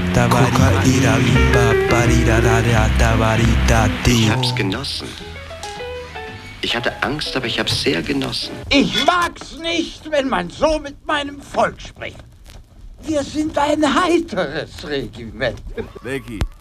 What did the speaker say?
Ich hab's genossen. Ich hatte Angst, aber ich hab's sehr genossen. Ich mag's nicht, wenn man so mit meinem Volk spricht. Wir sind ein heiteres Regiment. Becky.